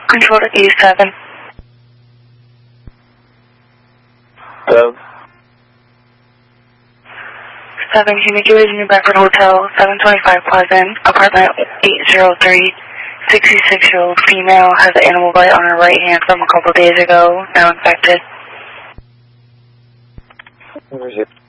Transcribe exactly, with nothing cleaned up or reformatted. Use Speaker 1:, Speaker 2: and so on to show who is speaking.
Speaker 1: Control to E seven.
Speaker 2: Hello?
Speaker 1: seven, can you give us New Bedford Hotel, seven twenty-five Pleasant, apartment eight oh three, sixty-six-year-old female, has an animal bite on her right hand from a couple days ago, now infected.
Speaker 2: Where is it?